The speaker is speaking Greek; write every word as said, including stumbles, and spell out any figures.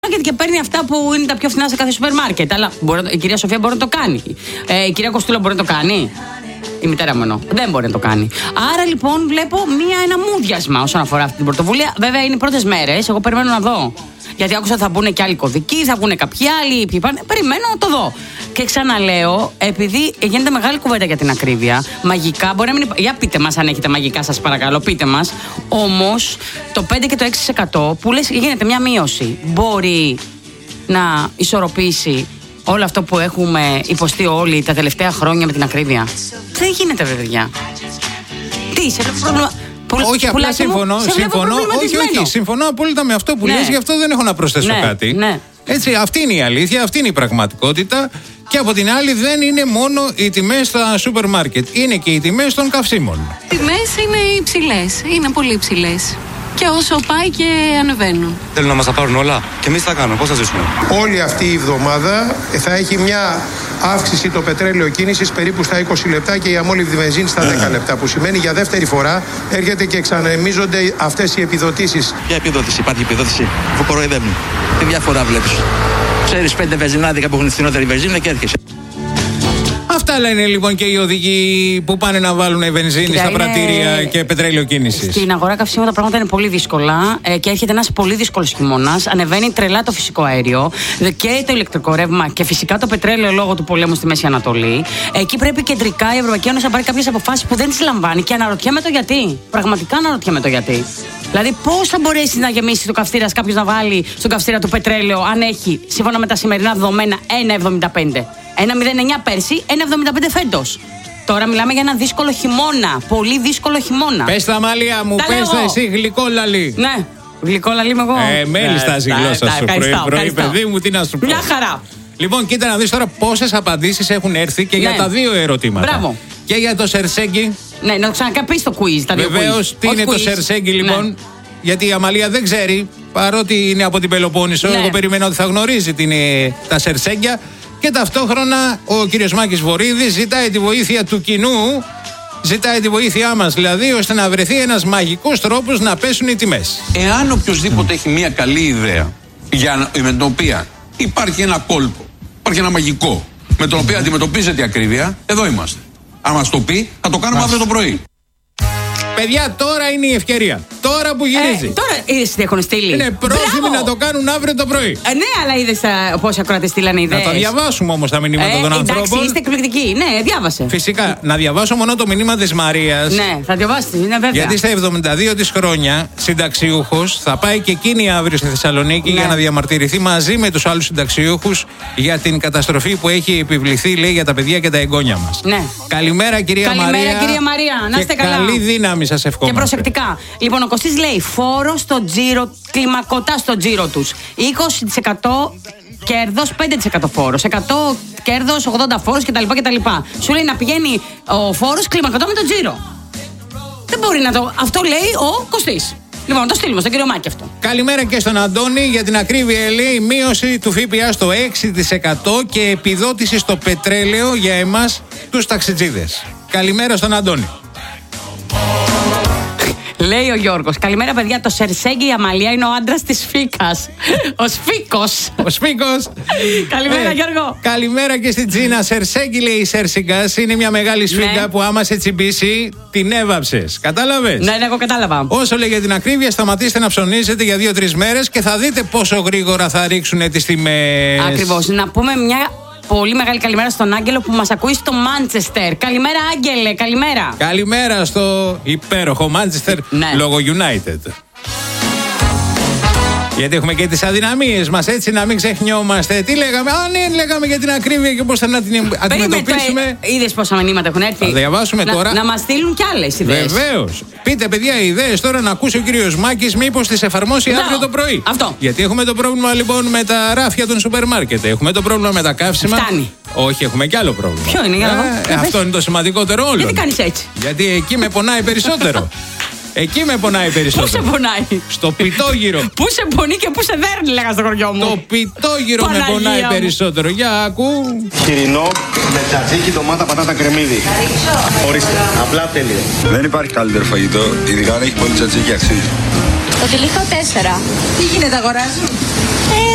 και παίρνει αυτά που είναι τα πιο φθηνά σε κάθε σούπερ μάρκετ. Αλλά μπορεί, η κυρία Σοφία μπορεί να το κάνει. Ε, η κυρία Κοστούλα μπορεί να το κάνει. Η μητέρα μου εννοώ. Δεν μπορεί να το κάνει. Άρα λοιπόν βλέπω μία, ένα μούδιασμα όσον αφορά αυτή την πρωτοβουλία. Βέβαια είναι οι πρώτες μέρες. Εγώ περιμένω να δω. Γιατί άκουσα ότι θα μπουν και άλλοι κωδικοί, θα βγουν κάποιοι άλλοι. Ποιοι πάνε. Περιμένω να το δω. Και ξαναλέω, επειδή γίνεται μεγάλη κουβέντα για την ακρίβεια, μαγικά μπορεί να μην. Για πείτε μας αν έχετε μαγικά, σας παρακαλώ, πείτε μας. Όμως το πέντε και το έξι τοις εκατό που λες γίνεται μια μείωση, μπορεί να ισορροπήσει όλο αυτό που έχουμε υποστεί όλοι τα τελευταία χρόνια με την ακρίβεια? Δεν γίνεται, παιδιά. Τι, σε πρόβλημα. Όχι, απλά συμφωνώ. συμφωνώ όχι, όχι, συμφωνώ απόλυτα με αυτό που ναι. λες, γι' αυτό δεν έχω να προσθέσω ναι, κάτι. Ναι. Έτσι, αυτή είναι η αλήθεια, αυτή είναι η πραγματικότητα. Και από την άλλη, δεν είναι μόνο οι τιμές στα σούπερ μάρκετ, είναι και οι τιμές των καυσίμων. Οι τιμές είναι υψηλές, είναι πολύ υψηλές. Και όσο πάει και ανεβαίνουν. Θέλουν να μας τα πάρουν όλα και εμείς θα κάνουμε. Πώς θα ζήσουμε? Όλη αυτή η εβδομάδα θα έχει μια αύξηση το πετρέλαιο κίνησης περίπου στα είκοσι λεπτά και η αμόλυβδη βενζίνη στα δέκα λεπτά. Που σημαίνει για δεύτερη φορά έρχεται και ξαναεμίζονται αυτές οι επιδοτήσεις. Ποια επιδότηση? Υπάρχει επιδότηση? Που κοροϊδεύουν. Τι διαφορά βλέπεις? Ξέρεις πέντε βενζινάδικα που έχουν φθηνότερη βενζίνα και έρχεσαι. Αυτά λένε λοιπόν και οι οδηγοί που πάνε να βάλουν βενζίνη Κοίτα, στα είναι... πρατήρια και πετρέλαιο κίνησης. Στην αγορά καυσίμων τα πράγματα είναι πολύ δύσκολα ε, και έρχεται ένας πολύ δύσκολος χειμώνας. Ανεβαίνει τρελά το φυσικό αέριο και το ηλεκτρικό ρεύμα και φυσικά το πετρέλαιο λόγω του πολέμου στη Μέση Ανατολή. Εκεί πρέπει κεντρικά η Ευρωπαϊκή Ένωση να πάρει κάποιες αποφάσεις που δεν τις λαμβάνει και αναρωτιέμαι το γιατί. Πραγματικά αναρωτιέμαι το γιατί. Δηλαδή, πώς θα μπορέσει να γεμίσει το καυστήρα κάποιος να βάλει στον καυστήρα του πετρέλαιο αν έχει, σύμφωνα με τα σημερινά δεδομένα, ένα κόμμα εβδομήντα πέντε. ένα κόμμα μηδέν εννιά πέρσι, ένα κόμμα εβδομήντα πέντε φέτος. Τώρα μιλάμε για ένα δύσκολο χειμώνα. Πολύ δύσκολο χειμώνα. Πες τα, Μαλία μου, πες τα εσύ, γλυκόλαλη. Ναι, γλυκόλαλη είμαι εγώ. Ε, μέλιστα η γλώσσα σου. Πρωί, παιδί μου, τι να σου πω. Μια χαρά. Λοιπόν, κοίτα να δεις τώρα πόσες απαντήσεις έχουν έρθει και ναι. για τα δύο ερωτήματα. Μπράβο. Και για το Σερσέγγι. Ναι, να το ξανακαπείς το quiz. Τα δύο Βεβαίως, τι είναι quiz. Το Σερσέγγι λοιπόν. Ναι. Γιατί η Αμαλία δεν ξέρει, παρότι είναι από την Πελοπόννησο. Ναι. Εγώ περιμένω ότι θα γνωρίζει την, τα Σερσέγγια. Και ταυτόχρονα ο κύριος Μάκης Βορίδης ζητάει τη βοήθεια του κοινού, ζητάει τη βοήθειά μας δηλαδή, ώστε να βρεθεί ένας μαγικός τρόπος να πέσουν οι τιμές. Εάν οποιοδήποτε έχει μια καλή ιδέα για, με την οποία υπάρχει ένα κόλπο, υπάρχει ένα μαγικό, με τον οποίο αντιμετωπίζεται η ακρίβεια, εδώ είμαστε. Αν μας το πει, θα το κάνουμε αύριο το πρωί. Παιδιά, τώρα είναι η ευκαιρία. Τώρα που γυρίζει. Ε, τώρα είδες τι έχουν στείλει. Είναι πρόθυμοι να το κάνουν αύριο το πρωί. Ε, ναι, αλλά είδες πόσοι ακροατές στείλανε ιδέες. Να τα διαβάσουμε όμως τα μηνύματα ε, των ανθρώπων. Εντάξει, είστε εκπληκτικοί. Ναι, διάβασε. Φυσικά. Να διαβάσω μόνο το μηνύμα της Μαρίας. Ναι, θα διαβάσει. Είναι βέβαια. Γιατί στα εβδομήντα δύο της χρόνια συνταξιούχος θα πάει και εκείνη αύριο στη Θεσσαλονίκη ναι. για να διαμαρτυρηθεί μαζί με τους άλλους συνταξιούχους για την καταστροφή που έχει επιβληθεί, λέει, για τα παιδιά και τα εγγόνια μας. Ναι. Καλημέρα, κυρία Καλημέρα, Μαρία. Καλημέρα, κυρία Μαρία. Να είστε καλά. Καλή δύναμη σας ευχόμαστε. Και προσεκτικά. Λοιπόν, ο Κωστής λέει φόρο στο τζίρο, κλιμακωτά στο τζίρο τους. είκοσι τοις εκατό κέρδος, πέντε τοις εκατό φόρος. εκατό κέρδος, ογδόντα φόρος κτλ. κτλ. Σου λέει να πηγαίνει ο φόρος κλιμακωτά με το τζίρο. Δεν μπορεί να το. Αυτό λέει ο Κωστής. Λοιπόν, το στείλουμε στον κύριο Μάκη αυτό. Καλημέρα και στον Αντώνη. Για την ακρίβεια, λέει, μείωση του ΦΠΑ στο έξι τοις εκατό και επιδότηση στο πετρέλαιο για εμάς τους ταξιτζίδες. Καλημέρα στον Αντώνη. Λέει ο Γιώργος, καλημέρα παιδιά, το Σερσέγγι η Αμαλία είναι ο άντρας της Φίκας. Ο Σφίκος. Ο Σφίκος. Καλημέρα ε, Γιώργο. Καλημέρα και στην Τζίνα. Σερσέγγι, λέει η Σέρσιγκας, είναι μια μεγάλη σφίγγα ναι. που άμα σε τσιμπήσει την έβαψες. Κατάλαβες? Ναι, ναι, εγώ κατάλαβα. Όσο λέει για την ακρίβεια, σταματήστε να ψωνίζετε για δύο-τρεις μέρες και θα δείτε πόσο γρήγορα θα ρίξουν τις τιμές. Ακριβώς. Να πούμε μια πολύ μεγάλη καλημέρα στον Άγγελο που μας ακούει στο Μάντσεστερ. Καλημέρα, Άγγελε, καλημέρα. Καλημέρα στο υπέροχο Μάντσεστερ ναι. λόγω United. Γιατί έχουμε και τις αδυναμίες μας, έτσι να μην ξεχνιόμαστε. Τι λέγαμε? Α, ναι, λέγαμε για την ακρίβεια και πώς θα να την αντιμετωπίσουμε. Είδες πόσα μηνύματα έχουν έρθει? Θα διαβάσουμε να, τώρα. Να μας στείλουν κι άλλες ιδέες. Βεβαίως. Πείτε, παιδιά, ιδέες τώρα να ακούσει ο κύριος Μάκης, μήπως τις εφαρμόσει no. αύριο το πρωί. Αυτό. Γιατί έχουμε το πρόβλημα λοιπόν με τα ράφια των σούπερ μάρκετ. Έχουμε το πρόβλημα με τα καύσιμα. Φτάνει. Όχι, έχουμε κι άλλο πρόβλημα. Ποιο είναι, για ε, Αυτό είναι το σημαντικότερο όλο. Γιατί κάνεις έτσι? Γιατί εκεί με πονάει περισσότερο. Εκεί με πονάει περισσότερο. Πού σε πονάει? Στο πιτόγυρο. Πού σε πονεί και πού σε δέρνει, λέγα στο χωριό μου. Το πιτόγυρο με πονάει περισσότερο. Για ακού. Χοιρινό με τζατζίκι, ντομάτα, πατάτα, κρεμμύδι. Ορίστε. Απλά τέλειο. Δεν υπάρχει καλύτερο φαγητό. Ειδικά αν έχει πολύ τζατζίκι, αξίζει. Το τυλίχο τέσσερα. Τι γίνεται, αγοράζουν?